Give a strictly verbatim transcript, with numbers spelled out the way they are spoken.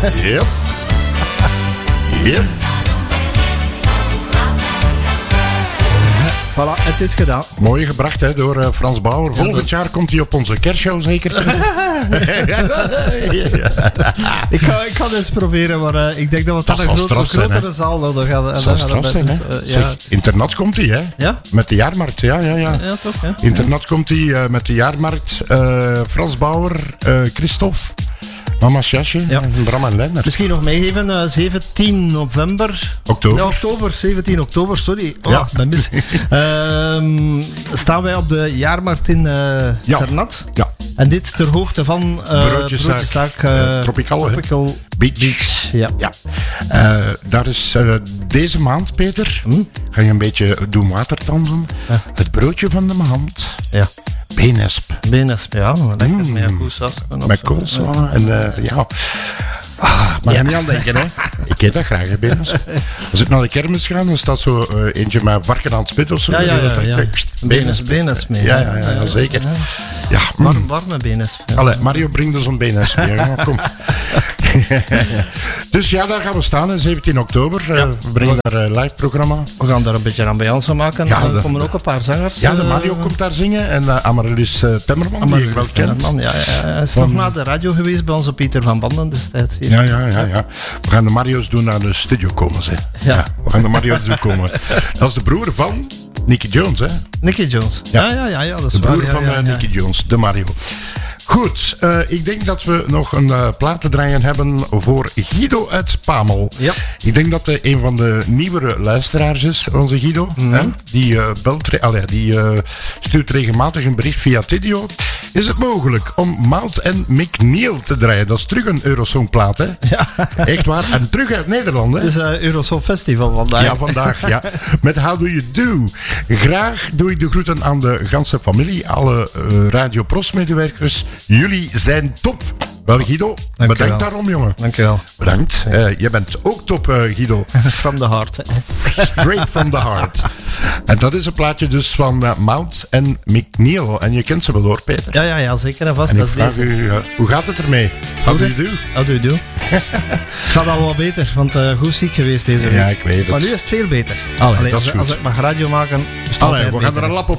Yep. Yep. Voilà, het is gedaan. Mooi gebracht hè, door uh, Frans Bauer. Volgend jaar komt hij op onze kerstshow zeker. ik, ga, ik ga het eens proberen, maar uh, ik denk dat we dat toch een groot, straf zijn, grotere zaal nodig hebben. Dat zal straf zijn, hè? Uh, ja. Zeg, internat komt hij, hè? Ja? Met de jaarmarkt, ja, ja, ja. Ja, toch, hè? Internat komt hij uh, met de jaarmarkt. Uh, Frans Bauer, uh, Christophe. Mama Sjasje, ja. Bram en Lennart. Misschien nog meegeven, uh, zeventien november. Oktober. Ja, oktober, zeventien oktober, sorry. Oh, ja. ben mis. uh, staan wij op de jaarmarkt in uh, ja. Ternat. Ja. En dit ter hoogte van uh, broodjeszaak uh, uh, Tropical, Tropical Beach. Beach. Ja. ja. Uh, daar is uh, deze maand, Peter, hm? ga je een beetje doen watertanden. Ja. Het broodje van de maand. Ja. Benesp. Benesp, ja. Lekker. Mm. Met koolsaus. Met koolsaus. En uh, ja... Ah, mag je ja. niet aan denken, hè? Ik eet dat graag, hè, Benesp. Als ik naar de kermis ga, dan staat zo uh, eentje met varken aan het spit of zo. Ja, ja, ja. ja, ja. Benesp. Benesp mee. Ja, ja, ja, ja, zeker. Ja, ja mm. Warm, warme Benesp. Ja. Allee, Mario brengt dus een Benesp mee. Ja, kom. Dus ja, daar gaan we staan, zeventien oktober. Ja. Uh, we brengen daar een live programma. We gaan daar een beetje ambiance maken. Ja, er komen ook een paar zangers. Ja, de Mario uh, komt daar zingen. En uh, Amaryllis uh, Temmerman, Amaryllis die je wel kent. Ja, ja, hij is nog naar de radio geweest bij onze Pieter van Banden destijds. Hier. Ja, ja, ja, ja. We gaan de Mario's doen naar de studio komen, ze. Ja. ja. We gaan de Mario's doen komen. Dat is de broer van Nicky Jones, hè? Nicky Jones. Ja, ja, ja. ja, ja dat is de broer waar, van ja, ja, uh, Nicky ja. Jones, de Mario. Goed, uh, ik denk dat we nog een uh, plaat te draaien hebben voor Guido uit Pamel. Ja. Ik denk dat hij een van de nieuwere luisteraars is, onze Guido. Mm. Hè? Die, uh, belt re- allee, die uh, stuurt regelmatig een bericht via Tidio. Is het mogelijk om Mout en McNeil te draaien? Dat is terug een Eurosongplaat, hè? Ja. Echt waar. En terug uit Nederland, hè? Het is een Eurosong Festival vandaag. Ja, vandaag, ja. Met How Do You Do. Graag doe ik de groeten aan de ganse familie, alle uh, Radio Pros medewerkers. Jullie zijn top. Wel, Guido, Dank bedankt daarom, jongen. Dank je wel. Bedankt. Ja. Uh, jij bent ook top, uh, Guido. From the heart. Straight from the heart. En dat is een plaatje dus van uh, Mout en McNeil. En je kent ze wel hoor, Peter. Ja, ja, ja, zeker en vast. En dat ik is vraag deze. u, uh, hoe gaat het ermee? How do you do? How do you do? Het gaat al wat beter, want uh, goed ziek geweest deze week. Ja, ik weet het. Maar nu is het veel beter. Allee, Allee, dat is als, goed. als ik mag radio maken, is het Allee, altijd we beter. gaan er een lap op